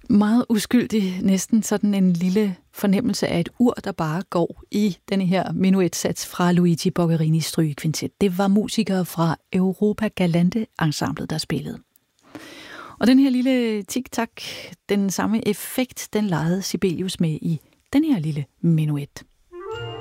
Meget uskyldig, næsten sådan en lille fornemmelse af et ur, der bare går i denne her menuetsats fra Luigi Boccarinis strygekvintet. Det var musikere fra Europa Galante ensemblet, der spillede. Og den her lille tik-tak, den samme effekt, den legede Sibelius med i den her lille menuet.